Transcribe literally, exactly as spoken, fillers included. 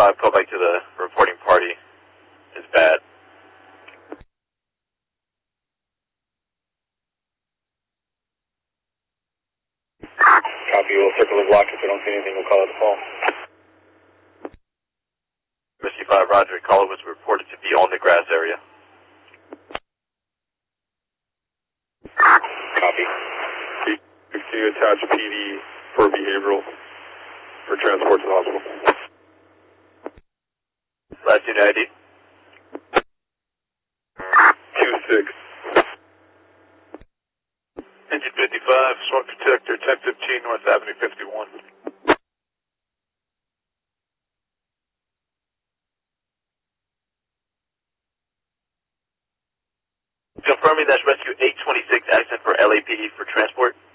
five, call back to the reporting party. Is bad. Copy, we'll circle the block. If we don't see anything, we'll call it a fall. Whiskey five, roger. Caller was reported to be on the grass area. Copy. Can you attach P D for behavioral for transport to the hospital? Last unit I D. two six. Engine fifty-five, smoke detector, ten fifteen North Avenue fifty-one. Confirming that's rescue eight twenty-six accent for L A P D for transport.